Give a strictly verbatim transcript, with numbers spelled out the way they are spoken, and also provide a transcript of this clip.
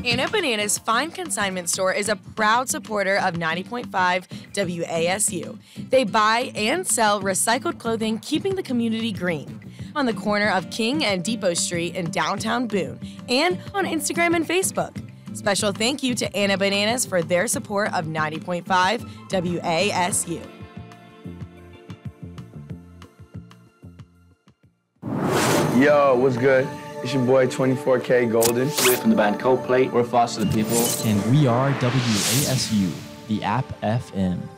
Anna Bananas Fine Consignment Store is a proud supporter of ninety point five W A S U. They buy and sell recycled clothing, keeping the community green. On the corner of King and Depot Street in downtown Boone, and on Instagram and Facebook. Special thank you to Anna Bananas for their support of ninety point five W A S U. Yo, what's good? It's your boy twenty-four K Golden. We're from the band Coldplay. We're Foster the People. And we are W A S U, the App F M.